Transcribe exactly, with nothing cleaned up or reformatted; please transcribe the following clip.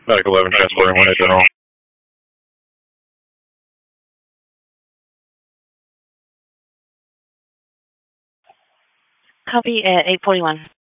Medic eleven, transporting one eight General. Copy at eight forty-one.